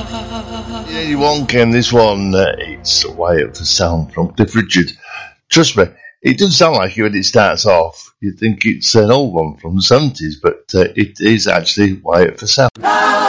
81 Ken, this one, it's Wyatt for Sound from Cliff Richard. Trust me, it doesn't sound like it when it starts off. You'd think it's an old one from the 70s, but it is actually Wyatt for Sound.